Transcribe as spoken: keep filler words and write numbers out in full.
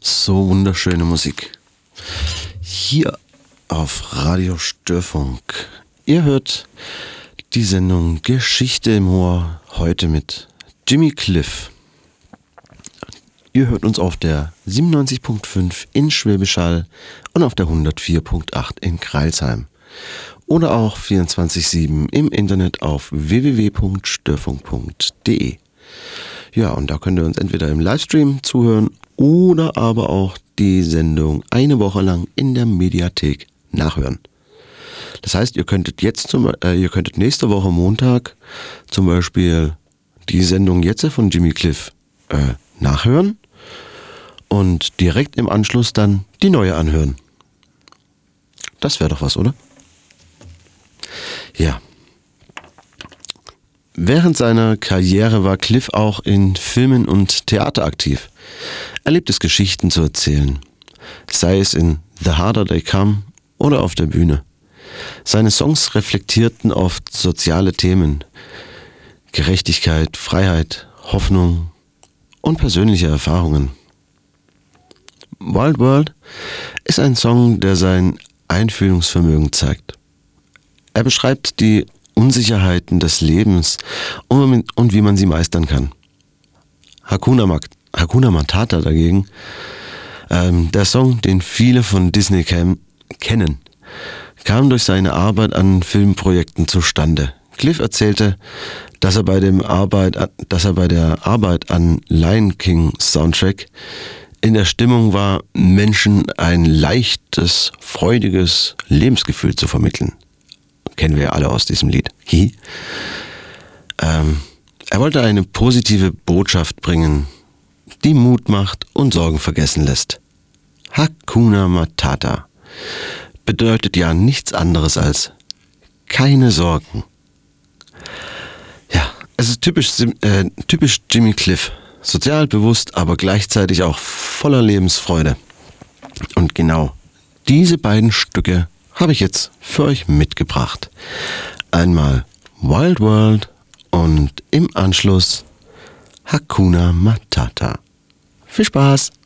So wunderschöne Musik. Hier auf Radio Störfunk. Ihr hört die Sendung Geschichte im Ohr, heute mit Jimmy Cliff. Ihr hört uns auf der siebenundneunzig Komma fünf in Schwäbisch Hall und auf der hundertvier Komma acht in Crailsheim. Oder auch vierundzwanzig sieben im Internet auf w w w punkt störfunk punkt d e. Ja, und da könnt ihr uns entweder im Livestream zuhören oder aber auch die Sendung eine Woche lang in der Mediathek nachhören. Das heißt, ihr könntet jetzt zum, äh, ihr könntet nächste Woche Montag zum Beispiel die Sendung jetzt von Jimmy Cliff äh, nachhören und direkt im Anschluss dann die neue anhören. Das wäre doch was, oder? Ja. Während seiner Karriere war Cliff auch in Filmen und Theater aktiv. Er liebt es, Geschichten zu erzählen, sei es in The Harder They Come oder auf der Bühne. Seine Songs reflektierten oft soziale Themen, Gerechtigkeit, Freiheit, Hoffnung und persönliche Erfahrungen. Wild World ist ein Song, der sein Einfühlungsvermögen zeigt. Er beschreibt die Unsicherheiten des Lebens und wie man sie meistern kann. Hakuna, Hakuna Matata dagegen, ähm, der Song, den viele von Disney cam, kennen, kam durch seine Arbeit an Filmprojekten zustande. Cliff erzählte, dass er bei dem Arbeit, dass er bei der Arbeit an Lion King Soundtrack in der Stimmung war, Menschen ein leichtes, freudiges Lebensgefühl zu vermitteln. Kennen wir ja alle aus diesem Lied. Hi. Ähm, er wollte eine positive Botschaft bringen, die Mut macht und Sorgen vergessen lässt. Hakuna Matata bedeutet ja nichts anderes als keine Sorgen. Ja, es ist typisch, äh, typisch Jimmy Cliff. Sozial bewusst, aber gleichzeitig auch voller Lebensfreude. Und genau diese beiden Stücke habe ich jetzt für euch mitgebracht. Einmal Wild World und im Anschluss Hakuna Matata. Viel Spaß!